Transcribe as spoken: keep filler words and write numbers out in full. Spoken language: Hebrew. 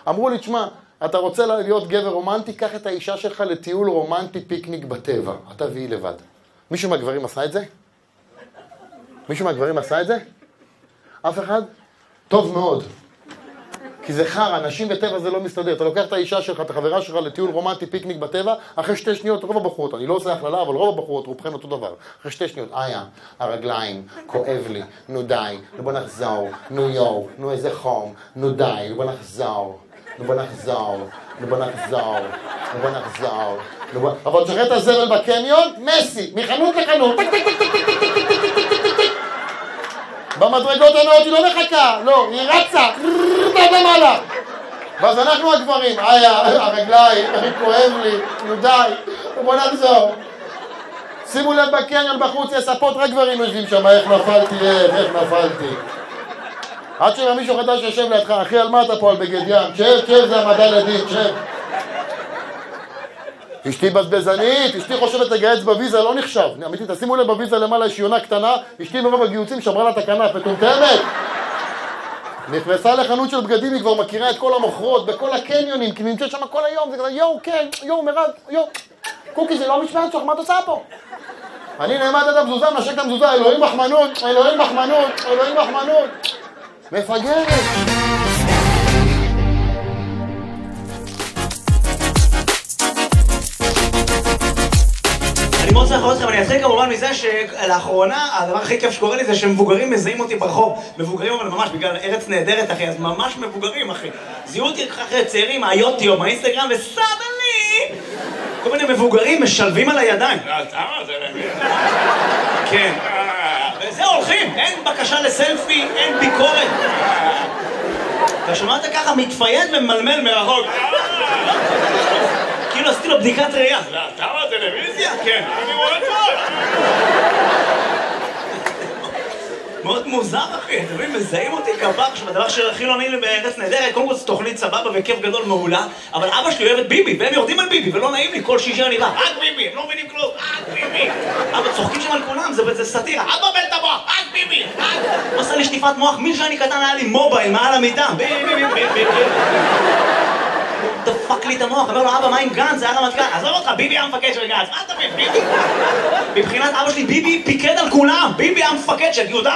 אמרו לי, תשמע, אתה רוצה להיות גבר רומנטי, קח את האישה שלך לטיול רומנטי פיקניק בטבע. אתה והיא לבד. מישהו מהגברים עשה את זה? מישהו מהגברים עשה את זה? אף אחד? טוב מאוד. כי זה חר, אנשים בטבע זה לא מסתדר. אתה לוקח את האישה שלך, את החברה שלך לטיול רומנטי פיקניק בטבע, אחרי שתי שניות רוב הבחורות, אני לא עושה הכללה, אבל רוב הבחורות רובכן אותו דבר. אחרי שתי שניות, איה, הרגליים, כואב לי, נו די, נו בוא נחזור, נו יו, נו איזה חום, נו די, נו בוא נחזור, נו בוא נחזור, נו בוא נחזור, נו בוא נחזור, נו בוא... אבל תשחרר את הזבל בקניון, מסי, מחנות לחנות, במדרגות הנאות היא לא מחכה, לא, היא רצה, רצה למעלה. ואז אנחנו הגברים, איה, הרגליים, כואב לי, נו די, בוא נחזור. שימו לב בקניון בחוץ, יש ספות, רק גברים יושבים שם, איך נפלתי, איך, איך נפלתי. עד שמה מישהו חדש יושב לידך, אחי, על מה אתה פה על בגד ים? שב, שב, זה המדע לדין, שב. אשתי בזבזנית, אשתי חושבת לגייץ בוויזה, לא נחשב. אמיתי, תשימו לב בוויזה למעלה, יש יונה קטנה, אשתי מרוב הגיוצים שמרה לה את הכנף, מטומטמת. נכנסה לחנות של בגדים, היא כבר מכירה את כל המוכרות, בכל הקניונים, כי נמצאת שם כל היום, זה כזה, יואו, כן, יואו, מרד, יואו. קוקי, זה לא משמעת שלך, מה את עושה פה? אני נעמד את המזוזה, נשק את המזוזה, אלוהים מחמנות, אלוהים מחמנות, אלוהים מחמנות. מפגרת. אני מאוד צריך לראות אתכם, אני אתחיל כמובן מזה שלאחרונה הדבר הכי כיף שקורה לי זה שמבוגרים מזהים אותי ברחוב. מבוגרים אבל ממש בגלל ארץ נהדרת אחי, אז ממש מבוגרים אחי. זיהו אותי אחרי צעירים מהיוטיוב, מהאינסטגרם וסאדלי! כל מיני מבוגרים משלבים על הידיים. למה זה למי? כן. וזהו, הולכים, אין בקשה לסלפי, אין ביקורת. אתה שמעת ככה מתפייד וממלמל מרחוק. כאילו עשיתי לו בדיקת ראייה. אתה בטלוויזיה? כן, אני רואה טוב. מאוד מוזר אחי, אתם מבינים, מזהים אותי כבח, שבדבר שהכי לא נעים לי בארץ נהדרת, קודם כל זו תוכנית סבבה וכיף גדול מעולה, אבל אבא שלי אוהב את ביבי, והם יורדים על ביבי, ולא נעים לי, כל שישי אני בא, רק ביבי, הם לא מבינים כלום, רק ביבי. אבא צוחקים שם על כולם, זה סאטירה, אבא בן תבוא, רק ביבי, רק... הוא עושה לי שטיפת מוח, מי שאני קטן היה לי מובייל מעל המיטה, ביבי, ביבי, ביבי, ביבי. הוא דפק לי את המוח, אומר לו, אבא, מה עם גנץ? זה היה רמטכ"ל. עזוב אותך, ביבי המפקד של גנץ. מה אתה מבין, ביבי? מבחינת אבא שלי, ביבי פיקד על כולם. ביבי המפקד של יהודה.